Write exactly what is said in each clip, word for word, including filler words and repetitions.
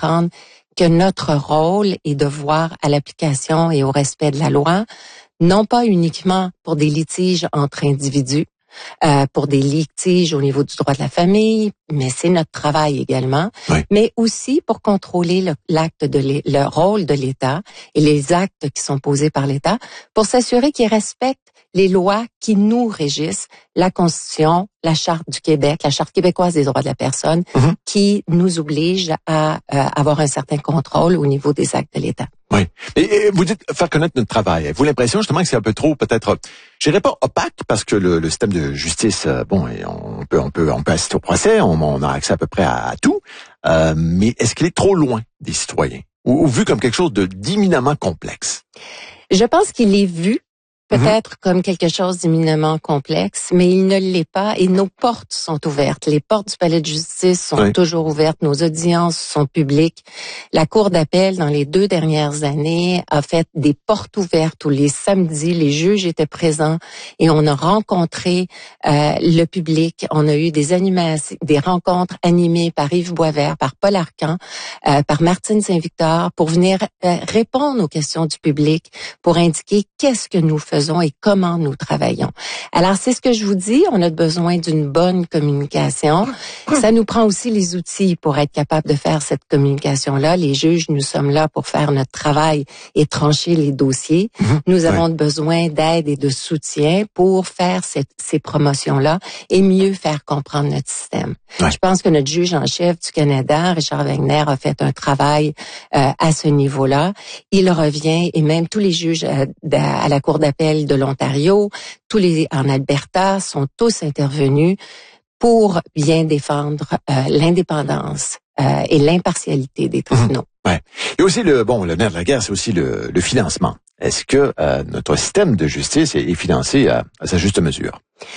comprendre que notre rôle est de voir à l'application et au respect de la loi, non pas uniquement pour des litiges entre individus, Euh, pour des litiges au niveau du droit de la famille, mais c'est notre travail également, oui. mais aussi pour contrôler le, l'acte de l'é, le rôle de l'État et les actes qui sont posés par l'État pour s'assurer qu'il respecte les lois qui nous régissent, la Constitution, la Charte du Québec, la Charte québécoise des droits de la personne, mm-hmm. qui nous oblige à euh, avoir un certain contrôle au niveau des actes de l'État. Oui. Et, et vous dites faire connaître notre travail. Avez-vous l'impression justement que c'est un peu trop, peut-être, je dirais pas opaque, parce que le, le système de justice, euh, bon, on peut, on peut, on peut assister au procès, on, on a accès à peu près à, à tout, euh, mais est-ce qu'il est trop loin des citoyens, ou, ou vu comme quelque chose de d'éminemment complexe? Je pense qu'il est vu peut-être mm-hmm. comme quelque chose d'éminemment complexe, mais il ne l'est pas et nos portes sont ouvertes. Les portes du palais de justice sont oui. toujours ouvertes, nos audiences sont publiques. La Cour d'appel, dans les deux dernières années, a fait des portes ouvertes où les samedis, les juges étaient présents et on a rencontré euh, le public. On a eu des animations, des rencontres animées par Yves Boisvert, par Paul Arcan, euh, par Martine Saint-Victor pour venir euh, répondre aux questions du public, pour indiquer qu'est-ce que nous faisons et comment nous travaillons. Alors, c'est ce que je vous dis, on a besoin d'une bonne communication. Ça nous prend aussi les outils pour être capable de faire cette communication-là. Les juges, nous sommes là pour faire notre travail et trancher les dossiers. Mmh, nous avons ouais. besoin d'aide et de soutien pour faire cette, ces promotions-là et mieux faire comprendre notre système. Ouais. Je pense que notre juge en chef du Canada, Richard Wagner, a fait un travail euh, à ce niveau-là. Il revient, et même tous les juges euh, à la Cour d'appel de l'Ontario, tous les en Alberta sont tous intervenus pour bien défendre euh, l'indépendance euh, et l'impartialité des tribunaux. Mmh. Ouais. Et aussi le bon, le nerf de la guerre, c'est aussi le, le financement. Est-ce que euh, notre système de justice est, est financé à, à sa juste mesure?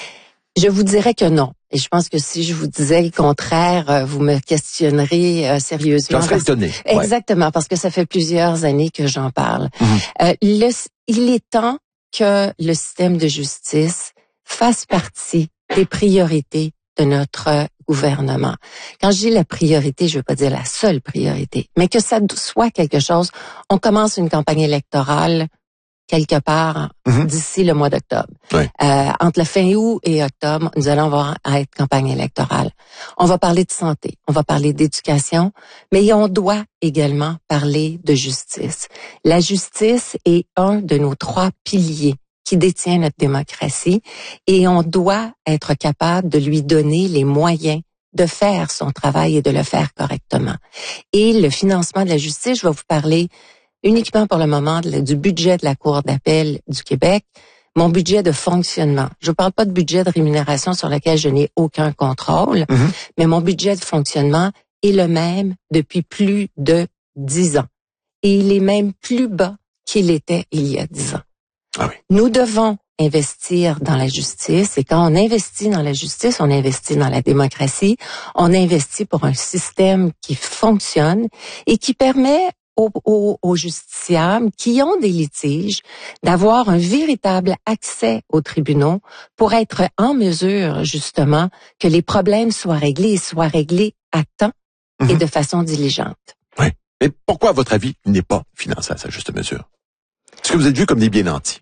Je vous dirais que non. Et je pense que si je vous disais le contraire, vous me questionnerez euh, sérieusement. J'en serais étonné. Exactement, ouais. Parce que ça fait plusieurs années que j'en parle. Mmh. Euh, le, il est temps que le système de justice fasse partie des priorités de notre gouvernement. Quand je dis la priorité, je ne veux pas dire la seule priorité, mais que ça soit quelque chose. On commence une campagne électorale quelque part mm-hmm. d'ici le mois d'octobre. Oui. Euh, entre la fin août et octobre, nous allons avoir à être campagne électorale. On va parler de santé, on va parler d'éducation, mais on doit également parler de justice. La justice est un de nos trois piliers qui détient notre démocratie et on doit être capable de lui donner les moyens de faire son travail et de le faire correctement. Et le financement de la justice, je vais vous parler uniquement pour le moment de, du budget de la Cour d'appel du Québec, mon budget de fonctionnement. Je ne parle pas de budget de rémunération sur lequel je n'ai aucun contrôle, mm-hmm. mais mon budget de fonctionnement est le même depuis plus de dix ans. Et il est même plus bas qu'il était il y a dix ans. Ah oui. Nous devons investir dans la justice et quand on investit dans la justice, on investit dans la démocratie, on investit pour un système qui fonctionne et qui permet Aux, aux, aux justiciables qui ont des litiges, d'avoir un véritable accès aux tribunaux pour être en mesure, justement, que les problèmes soient réglés et soient réglés à temps mm-hmm. et de façon diligente. Oui. Mais pourquoi, à votre avis, il n'est pas financé à sa juste mesure? Est-ce que vous êtes vu comme des bien nantis?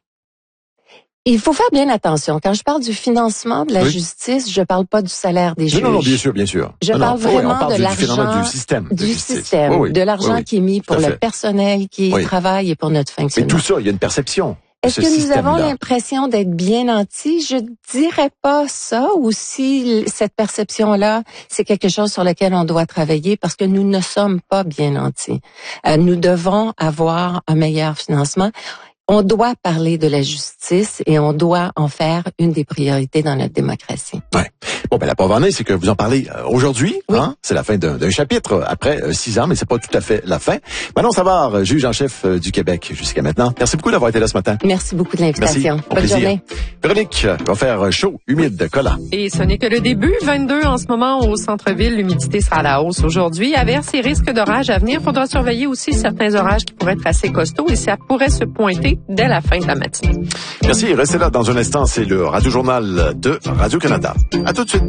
Il faut faire bien attention. Quand je parle du financement de la oui. justice, je parle pas du salaire des non, juges. Non, non, bien sûr, bien sûr. Je non, parle non. vraiment oui, parle de du, l'argent du système, de du justice. système, oui, oui. de l'argent oui, oui. qui est mis pour le personnel qui oui. travaille et pour notre fonctionnement. Mais tout ça, il y a une perception. Est-ce que nous avons l'impression d'être bien nantis? Je dirais pas ça, ou si cette perception-là, c'est quelque chose sur lequel on doit travailler parce que nous ne sommes pas bien nantis. Euh, nous devons avoir un meilleur financement. On doit parler de la justice et on doit en faire une des priorités dans notre démocratie. Ouais. Bon, ben la preuve en est, c'est que vous en parlez euh, aujourd'hui. Oui. Hein? C'est la fin d'un, d'un chapitre après euh, six ans, mais c'est pas tout à fait la fin. Manon Savard, juge en chef euh, du Québec jusqu'à maintenant. Merci beaucoup d'avoir été là ce matin. Merci beaucoup de l'invitation. Merci. Bonne plaisir. journée. Véronique va faire chaud, humide, collant. Et ce n'est que le début. vingt-deux en ce moment au centre-ville. L'humidité sera à la hausse aujourd'hui. Averses et risques d'orage à venir. Faudra surveiller aussi certains orages qui pourraient être assez costauds et ça pourrait se pointer dès la fin de la matinée. Merci. Restez là dans un instant. C'est le Radio-Journal de Radio-Canada. À tout de suite.